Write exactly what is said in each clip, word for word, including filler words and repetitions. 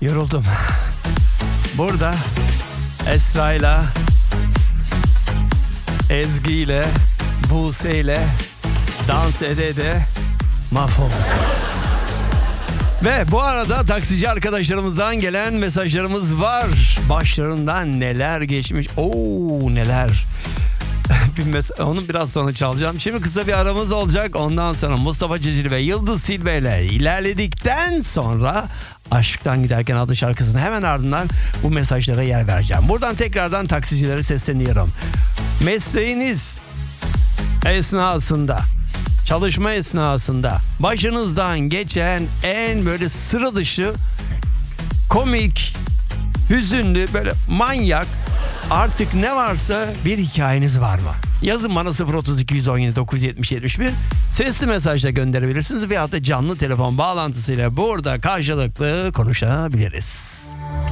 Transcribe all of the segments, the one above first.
Yoruldum. Burada Esra'yla, Ezgi'yle, Buse'yle dans ede ede mahvolduk. Ve bu arada taksici arkadaşlarımızdan gelen mesajlarımız var. Başlarından neler geçmiş. Oo neler. Bir mes- onu biraz sonra çalacağım. Şimdi kısa bir aramız olacak. Ondan sonra Mustafa Ceceli ve Yıldız Tilbe ile ilerledikten sonra Aşktan Giderken adlı şarkısının hemen ardından bu mesajlara yer vereceğim. Buradan tekrardan taksicilere sesleniyorum. Mesleğiniz esnasında, çalışma esnasında başınızdan geçen en böyle sıra dışı, komik, hüzünlü, böyle manyak, artık ne varsa bir hikayeniz var mı? Yazın bana sıfır otuz iki yüz on yedi dokuz yüz yetmiş yetmiş bir sesli mesajla gönderebilirsiniz veyahut da canlı telefon bağlantısıyla burada karşılıklı konuşabiliriz.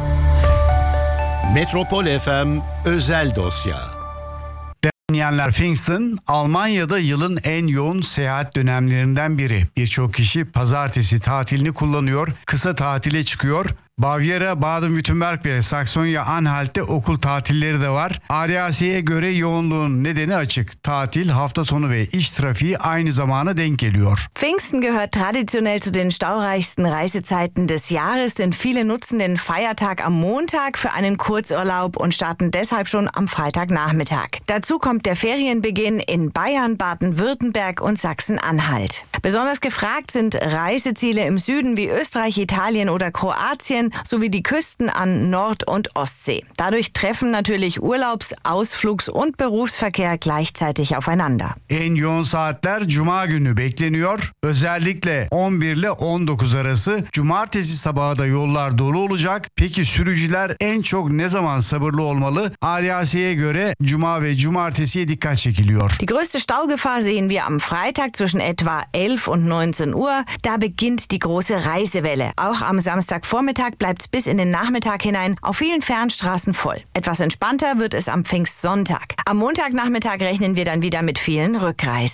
Metropol F M Özel Dosya. Dinleyenler, Pfingsten Almanya'da yılın en yoğun seyahat dönemlerinden biri. Birçok kişi pazartesi tatilini kullanıyor, kısa tatile çıkıyor. Bavyera, Baden-Württemberg ve Saksonya-Anhalt'te okul tatilleri de var. A D A C'ye göre yoğunluğun nedeni açık. Tatil, hafta sonu ve iş trafiği aynı zamana denk geliyor. Pfingsten gehört traditionell zu den staureichsten Reisezeiten des Jahres, denn viele nutzen den Feiertag am Montag für einen Kurzurlaub und starten deshalb schon am Freitagnachmittag. Dazu kommt der Ferienbeginn in Bayern, Baden-Württemberg und Sachsen-Anhalt. Besonders gefragt sind Reiseziele im Süden wie Österreich, Italien oder Kroatien sowie die Küsten an Nord- und Ostsee. Dadurch treffen natürlich Urlaubs-, Ausflugs- und Berufsverkehr gleichzeitig aufeinander. En yoğun saatler Cuma günü bekleniyor. Özellikle on bir ile on dokuz arası. Cumartesi sabahı da yollar dolu olacak. Peki sürücüler en çok ne zaman sabırlı olmalı? A D A C'ye göre Cuma ve Cumartesi'ye dikkat çekiliyor. Die größte Staugefahr sehen wir am Freitag zwischen etwa elf und neunzehn Uhr. Da beginnt die große Reisewelle. Auch am Samstagvormittag bleibt es bis in den Nachmittag hinein auf vielen Fernstraßen voll. Etwas entspannter wird es am Pfingstsonntag. Am Montagnachmittag rechnen wir dann wieder mit vielen Rückreisen.